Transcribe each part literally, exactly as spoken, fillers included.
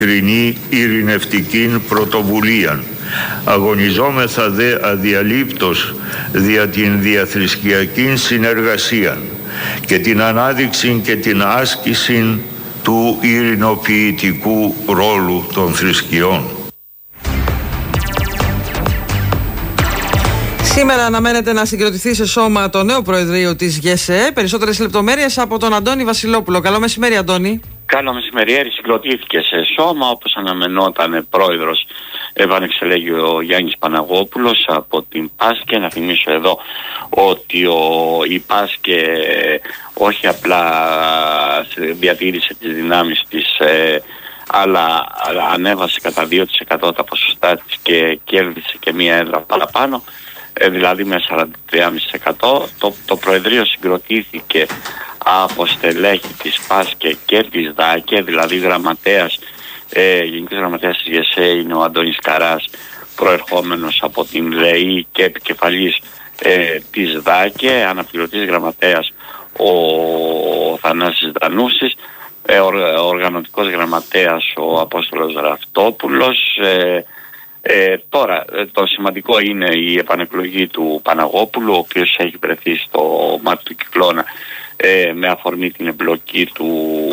Ειρηνή ειρηνευτικήν πρωτοβουλίαν. Αγωνιζόμεθα δε αδιαλείπτως δια την διαθρησκειακήν συνεργασίαν και την ανάδειξη και την άσκηση του ειρηνοποιητικού ρόλου των θρησκειών. Σήμερα αναμένεται να συγκροτηθεί σε σώμα το νέο Προεδρείο της ΓΕΣΕ. Περισσότερες λεπτομέρειες από τον Αντώνη Βασιλόπουλο. Καλό μεσημέρι, Αντώνη. Καλό μεσημέρι. Συγκροτήθηκε σε σώμα, όπως αναμενόταν, πρόεδρος επανεξελέγει ο Γιάννης Παναγόπουλος από την ΠΑΣΚΕ. Να θυμίσω εδώ ότι ο, η ΠΑΣΚΕ όχι απλά διατήρησε τις δυνάμεις της, ε, αλλά, αλλά ανέβασε κατά δύο τοις εκατό τα ποσοστά της και κέρδισε και μία έδρα παραπάνω, ε, δηλαδή με σαράντα τρία κόμμα πέντε τοις εκατό. Το, το Προεδρείο συγκροτήθηκε από στελέχη της ΠΑΣΚΕ και της ΔΑΚΕ, δηλαδή γραμματέας, ε, γενικός γραμματέας της ΓΕΣΕ είναι ο Αντώνης Καράς, προερχόμενος από την ΔΕΗ και επικεφαλής ε, της ΔΑΚΕ, αναπληρωτής γραμματέας ο Θανάσης Δανούσης, ε, ο, ο οργανωτικός γραμματέας ο Απόστολος Ραφτόπουλος. ε, Ε, τώρα, το σημαντικό είναι η επανεκλογή του Παναγόπουλου, ο οποίος έχει βρεθεί στο μάτι του κυκλώνα ε, με αφορμή την εμπλοκή του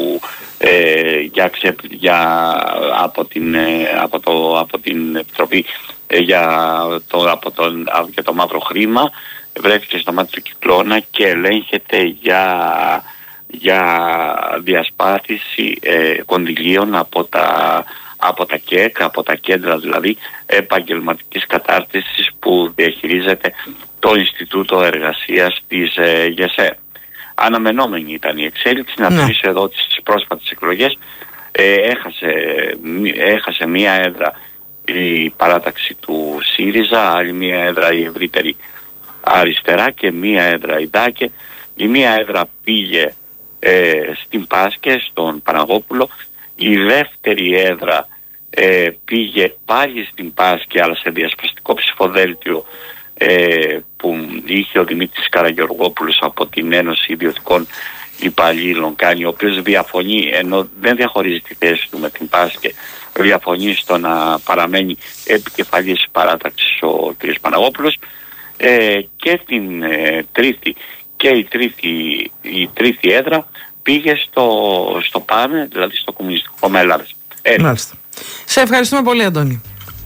ε, για, ξεπ, για, από, την, ε, από, το, από την Επιτροπή ε, για, το, από τον, για το μαύρο χρήμα. Βρέθηκε στο μάτι του κυκλώνα και ελέγχεται για, για διασπάθηση ε, κονδυλίων από τα από τα ΚΕΚ, από τα κέντρα δηλαδή επαγγελματικής κατάρτισης που διαχειρίζεται το Ινστιτούτο Εργασίας της ε, ΓΕΣΕ. Αναμενόμενη ήταν η εξέλιξη. Να θυμίσω εδώ ότι στις πρόσφατες εκλογές ε, έχασε, έχασε μία έδρα η παράταξη του ΣΥΡΙΖΑ, άλλη μία έδρα η ευρύτερη αριστερά και μία έδρα η ΔΑΚΕ. Η μία έδρα πήγε ε, στην ΠΑΣΚΕ, στον Παναγόπουλο. Η δεύτερη έδρα ε, πήγε πάλι στην ΠΑΣΚΕ, αλλά σε διασπαστικό ψηφοδέλτιο ε, που είχε ο Δημήτρης Καραγεωργόπουλος από την Ένωση Ιδιωτικών Υπαλλήλων κάνει, ο οποίος διαφωνεί, ενώ δεν διαχωρίζει τη θέση του με την ΠΑΣΚΕ, διαφωνεί στο να παραμένει επικεφαλής παράταξης ο κ. Παναγόπουλος. Ε, και την ε, τρίτη και η τρίτη, η τρίτη έδρα πήγε στο, στο ΠΑΜΕ, δηλαδή στο Κομμουνιστικό Κόμμα Ελλάδας. Μάλιστα. Σε ευχαριστούμε πολύ, Αντώνη.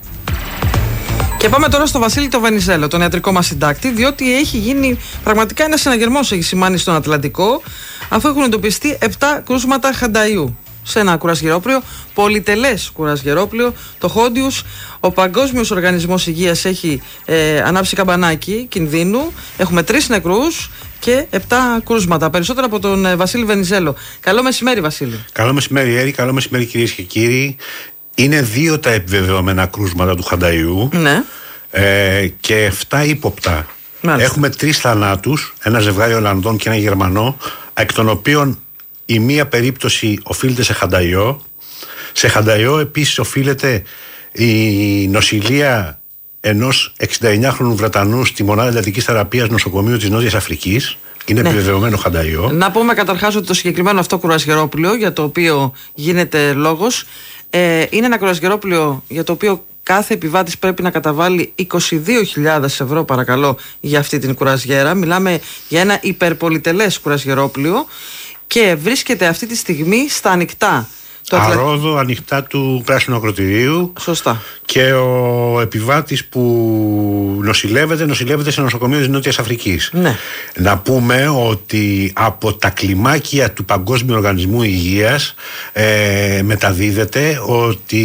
Και πάμε τώρα στο Βασίλη το Βενιζέλο, τον ιατρικό μας συντάκτη, διότι έχει γίνει πραγματικά ένας συναγερμός, έχει σημάνει στον Ατλαντικό, αφού έχουν εντοπιστεί επτά κρούσματα χανταϊού σε ένα κουρασγερόπλοιο, πολυτελές κουρασγερόπλοιο, το Χόντιους. Ο Παγκόσμιος Οργανισμός Υγείας έχει ε, ανάψει καμπανάκι κινδύνου. Έχουμε τρεις νεκρούς και επτά κρούσματα. Περισσότερα από τον ε, Βασίλη Βενιζέλο. Καλό μεσημέρι, Βασίλη. Καλό μεσημέρι, Έρη. Καλό μεσημέρι, κυρίες και κύριοι. Είναι δύο τα επιβεβαιωμένα κρούσματα του χανταϊού, ναι. ε, και επτά ύποπτα. Μάλιστα. Έχουμε τρεις θανάτους, ένα ζευγάρι Ολλανδών και ένα Γερμανό, εκ των οποίων η μία περίπτωση οφείλεται σε χανταϊό. Σε χανταϊό επίσης οφείλεται η νοσηλεία ενός εξηνταεννιάχρονου Βρετανού στη μονάδα εντατικής θεραπείας νοσοκομείου της Νότιας Αφρικής. Είναι, ναι, επιβεβαιωμένο χανταϊό. Να πούμε καταρχάς ότι το συγκεκριμένο αυτό κουρασγερόπλοιο για το οποίο γίνεται λόγος ε, είναι ένα κουρασγερόπλοιο για το οποίο κάθε επιβάτης πρέπει να καταβάλει είκοσι δύο χιλιάδες ευρώ, παρακαλώ, για αυτή την κουρασγέρα. Μιλάμε για ένα υπερπολιτελές κουρασγερόπλοιο και βρίσκεται αυτή τη στιγμή στα ανοιχτά. Αρόδο, ανοιχτά του Πράσινου Ακροτηρίου. Σωστά. Και ο επιβάτης που νοσηλεύεται, νοσηλεύεται σε νοσοκομείο της Νότιας Αφρικής. Ναι. Να πούμε ότι από τα κλιμάκια του Παγκόσμιου Οργανισμού Υγείας ε, μεταδίδεται ότι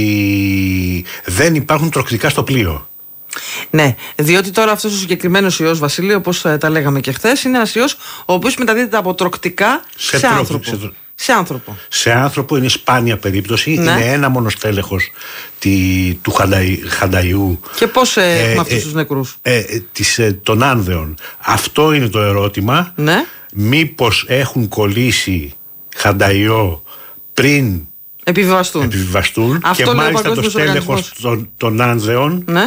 δεν υπάρχουν τροκτικά στο πλοίο. Ναι, διότι τώρα αυτός ο συγκεκριμένος ιός, Βασίλη, όπως ε, τα λέγαμε και χθες, είναι ένας ιός ο οποίος μεταδίδεται από τροκτικά σε, σε άνθρωπο. Σε... Σε άνθρωπο. Σε άνθρωπο, είναι σπάνια περίπτωση. Ναι. Είναι ένα μόνο στέλεχος τη, του χανταϊ, χανταϊού. Και πώς ε, έχουμε αυτούς ε, τους νεκρούς? Ε, ε, της, ε, των άνδεων. Αυτό είναι το ερώτημα. Ναι. Μήπως έχουν κολλήσει χανταϊό πριν επιβιβαστούν. επιβιβαστούν και μάλιστα το στέλεχος των, των άνδεων, ναι,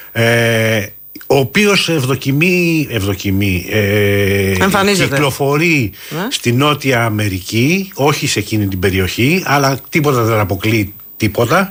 ε, ο οποίος ευδοκιμεί, ευδοκιμεί ε, κυκλοφορεί, ναι, στη Νότια Αμερική, όχι σε εκείνη την περιοχή, αλλά τίποτα δεν αποκλεί τίποτα.